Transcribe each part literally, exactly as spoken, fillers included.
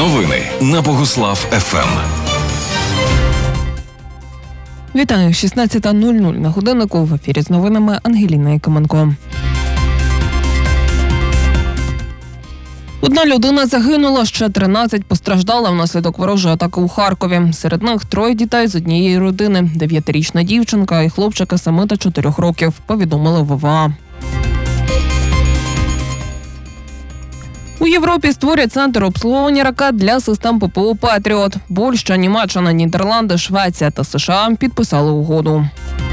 Новини на Богуслав еф ем. Вітаю, шістнадцята нуль нуль на годиннику. В ефірі з новинами Ангеліна Якименко. Одна людина загинула, ще тринадцять постраждали внаслідок ворожої атаки у Харкові. Серед них троє дітей з однієї родини – дев'ятирічна дівчинка і хлопчика семи та чотирьох років, повідомили в ва ве а. У Європі створять центр обслуговування ракет для систем пе пе о «Петріот». Польща, Німеччина, Нідерланди, Швеція та США підписали угоду.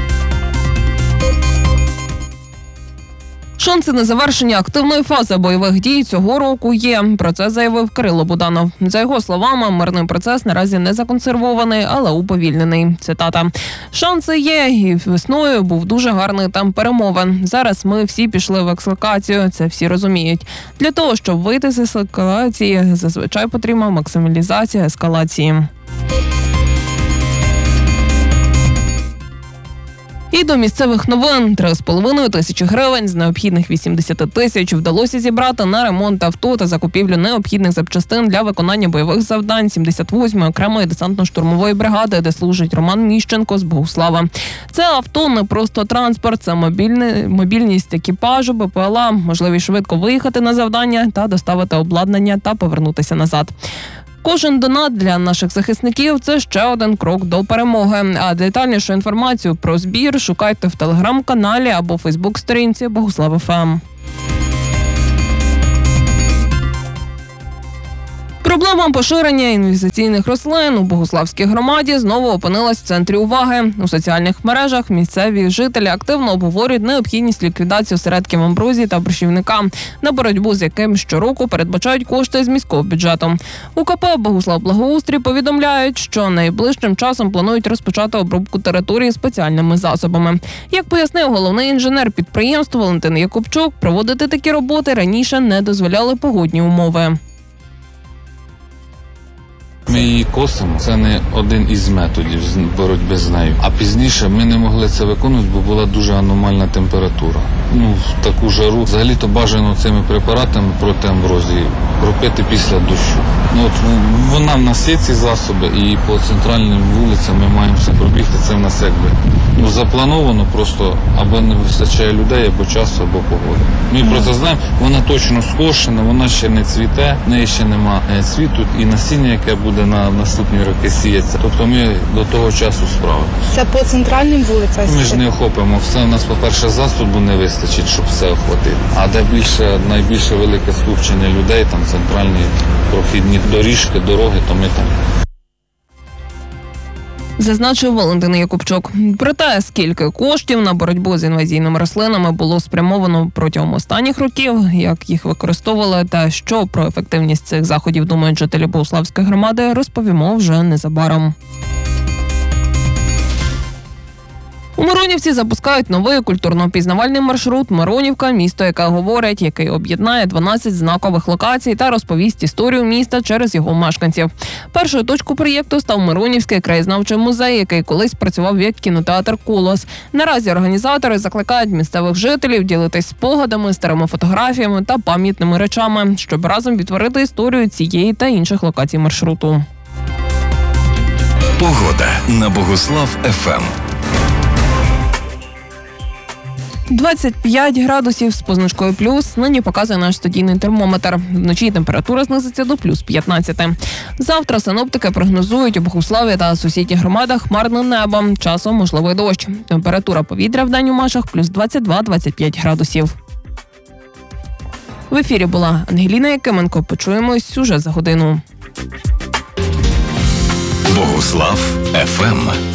Шанси на завершення активної фази бойових дій цього року є. Про це заявив Кирило Буданов. За його словами, мирний процес наразі не законсервований, але уповільнений. Цитата. «Шанси є, і весною був дуже гарний темп перемовин. Зараз ми всі пішли в ескалацію, це всі розуміють. Для того, щоб вийти з ескалації, зазвичай потрібна максималізація ескалації». І до місцевих новин. три з половиною тисячі гривень з необхідних вісімдесят тисяч вдалося зібрати на ремонт авто та закупівлю необхідних запчастин для виконання бойових завдань сімдесят восьмої окремої десантно-штурмової бригади, де служить Роман Міщенко з Богуслава. Це авто не просто транспорт, це мобільний, мобільність екіпажу, бе пе ел а, можливість швидко виїхати на завдання та доставити обладнання та повернутися назад. Кожен донат для наших захисників – це ще один крок до перемоги. А детальнішу інформацію про збір шукайте в телеграм-каналі або фейсбук-сторінці Богуслав еф ем. Проблема поширення інвазійних рослин у Богуславській громаді знову опинилась в центрі уваги. У соціальних мережах місцеві жителі активно обговорюють необхідність ліквідації осередків амброзії та борщівника, на боротьбу з яким щороку передбачають кошти з міського бюджету. У ка пе «Богуслав-Благоустрій» повідомляють, що найближчим часом планують розпочати обробку території спеціальними засобами. Як пояснив головний інженер підприємства Валентин Якубчук, проводити такі роботи раніше не дозволяли погодні умови. Ми її косимо, це не один із методів боротьби з нею. А пізніше ми не могли це виконувати, бо була дуже аномальна температура. Ну, в таку жару. Взагалі-то бажано цими препаратами проти амброзії пропити після дощу. Ну, от вона в нас є ці засоби, і по центральним вулицям ми маємо все пробігти. Це в нас якби ну, заплановано, просто або не вистачає людей, або часу, або погоди. Ми про це знаємо, вона точно скошена, вона ще не цвіте, в неї ще нема цвіту, і насіння, яке буде на наступні роки сіється. Тобто ми до того часу справимося. Це по центральним вулицям? Ми ж не охопимо все. У нас, по-перше, засобу не вистачить, щоб все охватити. А де більше, найбільше велике скупчення людей, там центральні прохідні доріжки, дороги, то ми там. Зазначив Валентин Якубчук. Про те, скільки коштів на боротьбу з інвазійними рослинами було спрямовано протягом останніх років, як їх використовували та що про ефективність цих заходів думають жителі Богуславської громади, розповімо вже незабаром. У Миронівці запускають новий культурно-пізнавальний маршрут «Миронівка. Місто, яке говорить», який об'єднає дванадцять знакових локацій та розповість історію міста через його мешканців. Першою точкою проєкту став Миронівський краєзнавчий музей, який колись працював як кінотеатр «Колос». Наразі організатори закликають місцевих жителів ділитись спогадами, старими фотографіями та пам'ятними речами, щоб разом відтворити історію цієї та інших локацій маршруту. Погода на Богуслав еф ем. двадцять п'ять градусів з позначкою плюс, нині показує наш студійний термометр. Вночі температура знизиться до плюс п'ятнадцять. Завтра синоптики прогнозують у Богуславі та сусідніх громадах хмарне небо, часом можливий дощ. Температура повітря в день у Машах плюс двадцять два - двадцять п'ять градусів. В ефірі була Ангеліна Якименко. Почуємось уже за годину. Богуслав еф ем.